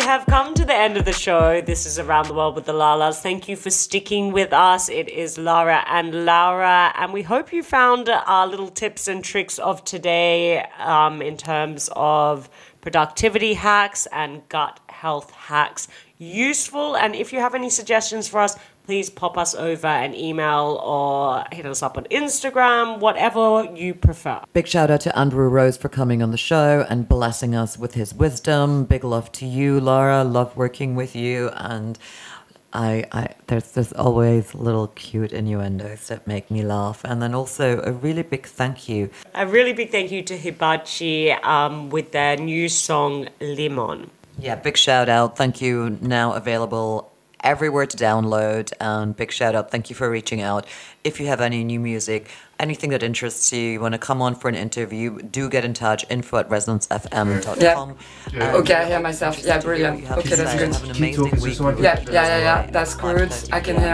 have come to the end of the show. This is Around the World with the Lalas. Thank you for sticking with us. It is Lara and Laura, and we hope you found our little tips and tricks of today in terms of productivity hacks and gut health hacks useful. And if you have any suggestions for us, please pop us over an email or hit us up on Instagram, whatever you prefer. Big shout out to Andrew Rose for coming on the show and blessing us with his wisdom. Big love to you, Laura. Love working with you. And there's always little cute innuendos that make me laugh. And then also a really big thank you. A really big thank you to Hibachi with their new song, Limon. Yeah, big shout out. Thank you. Now available everywhere to download, and big shout out. Thank you for reaching out. If you have any new music, anything that interests you, you want to come on for an interview, do get in touch. info@resonancefm.com. Yeah. Okay, I hear myself. Yeah, brilliant. Okay, that's good. Have an amazing week. Yeah, that's good. I can hear